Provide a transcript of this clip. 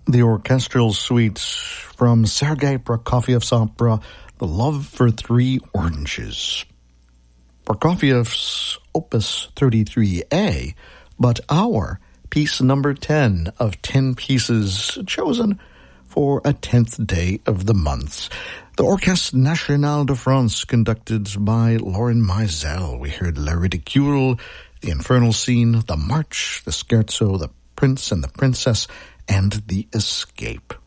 The orchestral suite from Sergei Prokofiev's opera The Love for Three Oranges. Prokofiev's Opus 33A, but our piece number 10 of 10 pieces chosen for a 10th day of the month. The Orchestre National de France, conducted by Lauren Mizell. We heard Le Ridicule, The Infernal Scene, The March, The Scherzo, The Prince and the Princess, and The Escape.